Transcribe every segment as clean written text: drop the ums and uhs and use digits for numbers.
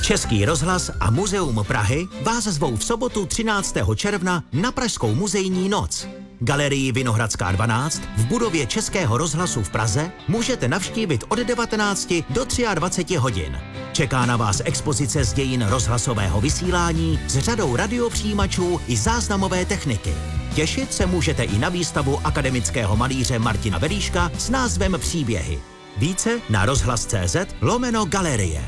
Český rozhlas a Muzeum Prahy vás zvou v sobotu 13. června na Pražskou muzejní noc. Galerii Vinohradská 12 v budově Českého rozhlasu v Praze můžete navštívit od 19 do 23 hodin. Čeká na vás expozice z dějin rozhlasového vysílání s řadou radiopřijímačů i záznamové techniky. Těšit se můžete i na výstavu akademického malíře Martina Velíška s názvem Příběhy. Více na rozhlas.cz/galerie.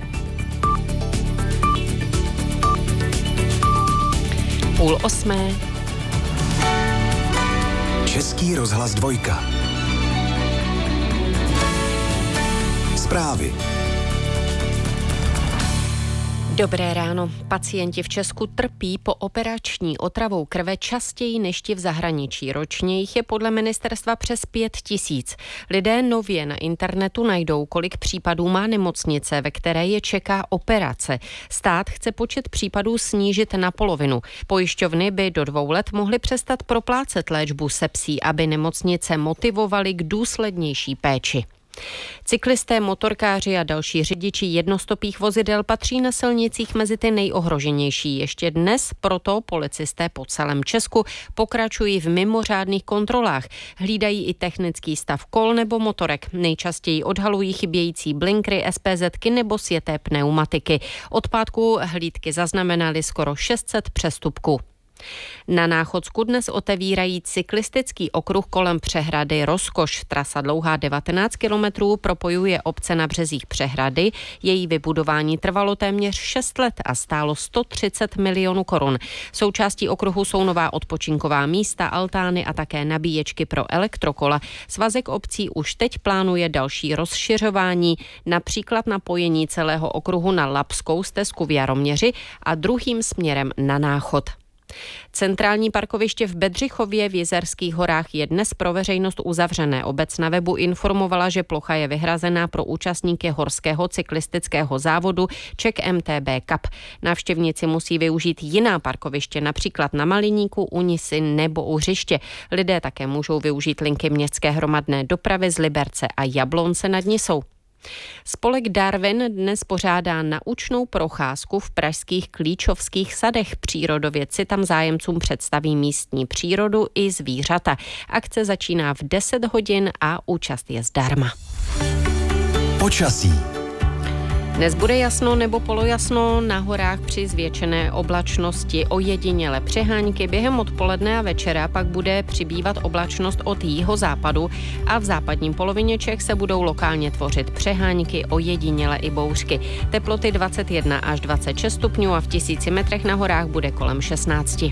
Půl osmé. Český rozhlas 2. Zprávy. Dobré ráno. Pacienti v Česku trpí po operační otravou krve častěji než ti v zahraničí. Ročně jich je podle ministerstva přes 5 000. Lidé nově na internetu najdou, kolik případů má nemocnice, ve které je čeká operace. Stát chce počet případů snížit na polovinu. Pojišťovny by do 2 let mohly přestat proplácet léčbu sepsí, aby nemocnice motivovaly k důslednější péči. Cyklisté, motorkáři a další řidiči jednostopých vozidel patří na silnicích mezi ty nejohroženější. Ještě dnes proto policisté po celém Česku pokračují v mimořádných kontrolách. Hlídají i technický stav kol nebo motorek. Nejčastěji odhalují chybějící blinkry, SPZky nebo sjeté pneumatiky. Od pátku hlídky zaznamenaly skoro 600 přestupků. Na Náchodsku dnes otevírají cyklistický okruh kolem přehrady Rozkoš. Trasa dlouhá 19 kilometrů propojuje obce na březích přehrady. Její vybudování trvalo téměř 6 let a stálo 130 milionů korun. Součástí okruhu jsou nová odpočinková místa, altány a také nabíječky pro elektrokola. Svazek obcí už teď plánuje další rozšiřování, například napojení celého okruhu na Labskou stezku v Jaroměři a druhým směrem na Náchod. Centrální parkoviště v Bedřichově v Jizerských horách je dnes pro veřejnost uzavřené. Obec na webu informovala, že plocha je vyhrazená pro účastníky horského cyklistického závodu Czech MTB Cup. Návštěvníci musí využít jiná parkoviště, například na Maliníku, u Nisy nebo u Hřiště. Lidé také můžou využít linky městské hromadné dopravy z Liberce a Jablonce nad Nisou. Spolek Darwin dnes pořádá naučnou procházku v pražských Klíčovských sadech. Přírodovědci tam zájemcům představí místní přírodu i zvířata. Akce začíná v 10 hodin a účast je zdarma. Počasí. Dnes bude jasno nebo polojasno, na horách při zvětšené oblačnosti ojediněle přehánky. Během odpoledne a večera pak bude přibývat oblačnost od jihozápadu a v západním polovině Čech se budou lokálně tvořit přehánky, ojediněle i bouřky. Teploty 21 až 26 stupňů a v 1000 metrech na horách bude kolem 16.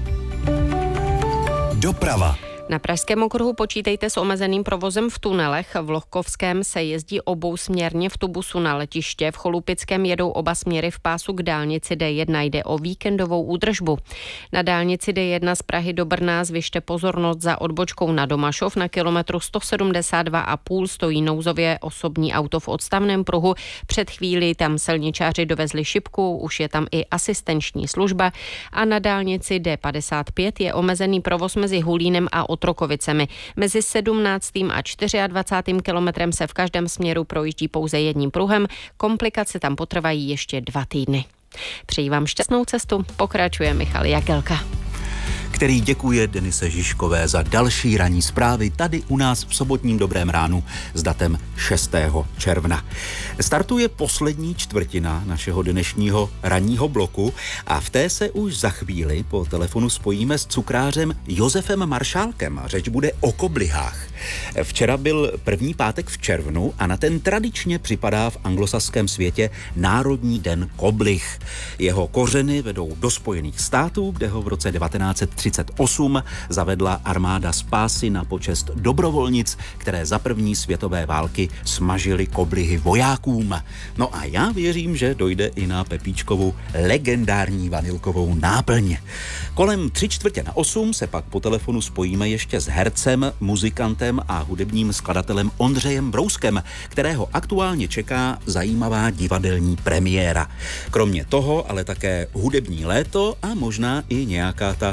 Doprava. Na pražském okruhu počítejte s omezeným provozem v tunelech. V Lohkovském se jezdí obousměrně v Tubusu na letiště. V Cholupickém jedou oba směry v pásu k dálnici D1. Jde o víkendovou údržbu. Na dálnici D1 z Prahy do Brna zvyšte pozornost za odbočkou na Domašov. Na kilometru 172,5 stojí nouzově osobní auto v odstavném pruhu. Před chvílí tam silničáři dovezli šipku, už je tam i asistenční služba. A na dálnici D55 je omezený provoz mezi Hulínem a Otrokovicemi. Mezi 17. a 24. kilometrem se v každém směru projíždí pouze jedním pruhem. Komplikace tam potrvají ještě 2 týdny. Přeji vám šťastnou cestu. Pokračuje Michal Jagelka, který děkuje Denise Žižkové za další ranní zprávy tady u nás v sobotním Dobrém ránu s datem 6. června. Startuje poslední čtvrtina našeho dnešního ranního bloku a v té se už za chvíli po telefonu spojíme s cukrářem Josefem Maršálkem. Řeč bude o koblihách. Včera byl první pátek v červnu a na ten tradičně připadá v anglosaském světě Národní den koblih. Jeho kořeny vedou do Spojených států, kde ho v roce 1938 zavedla armáda spásy na počest dobrovolnic, které za první světové války smažily koblihy vojákům. No a já věřím, že dojde i na Pepíčkovu legendární vanilkovou náplň. Kolem 7:45 se pak po telefonu spojíme ještě s hercem, muzikantem a hudebním skladatelem Ondřejem Brouskem, kterého aktuálně čeká zajímavá divadelní premiéra. Kromě toho ale také hudební léto a možná i nějaká ta zasloužená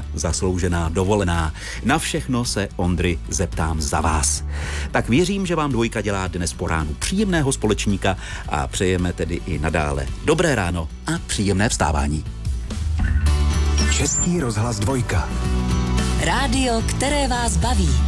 zasloužená dovolená. Na všechno se Ondry zeptám za vás. Tak věřím, že vám dvojka dělá dnes po ránu příjemného společníka a přejeme tedy i nadále dobré ráno a příjemné vstávání. Český rozhlas 2. Rádio, které vás baví.